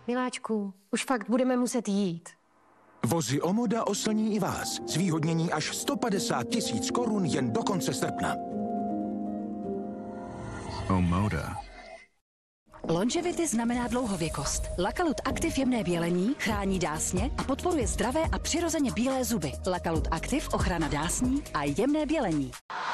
Miláčku, už fakt budeme muset jít. Vozy Omoda oslní i vás. Zvýhodnění až 150 000 korun jen do konce srpna. Omoda. Longevity znamená dlouhověkost. Lakalut Activ jemné bělení chrání dásně a podporuje zdravé a přirozeně bílé zuby. Lakalut Activ ochrana dásní a jemné bělení.